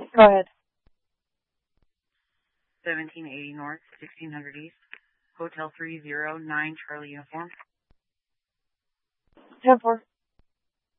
Go ahead. 1780 North, 1600 East, Hotel 309, Charlie Uniform. 10-4.